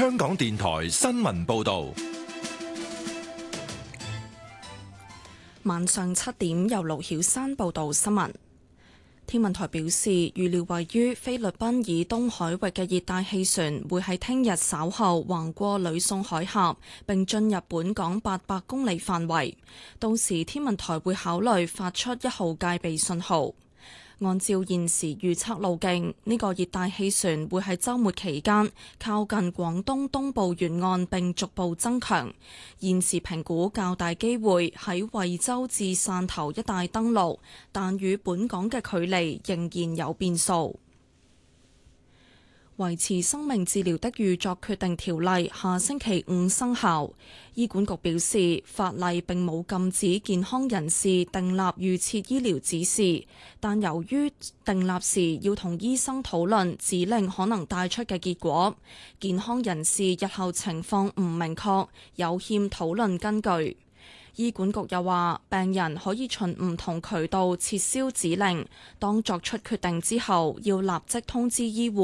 香港電台新聞報道。 晚上7點，由盧曉珊報道新聞。天文台表示，預料位於菲律賓以東海域嘅熱帶氣旋會喺聽日稍後橫過呂宋海峽，並進入本港800公里範圍。到時天文台會考慮發出1號戒備信號。按照現時預測路徑，呢個熱帶氣旋會喺週末期間靠近廣東東部沿岸並逐步增強。現時評估較大機會喺惠州至汕頭一帶登陸，但與本港嘅距離仍然有變數。維持生命治療的預作決定條例下星期5生效。醫管局表示，法例並冇禁止健康人士訂立預設醫療指示，但由於訂立時要同醫生討論指令可能帶出嘅結果，健康人士日後情況唔明確，有欠討論根據。醫管局又話，病人可以循唔同渠道撤銷指令，當作出決定之後，要立即通知醫護。